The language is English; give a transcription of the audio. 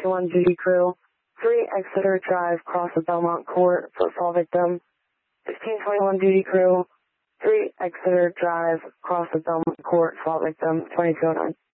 1621 duty crew, 3 Exeter Drive, cross of Belmont Court for fall victim. 1621 duty crew, 3 Exeter Drive, cross of Belmont Court, fall victim, 2209.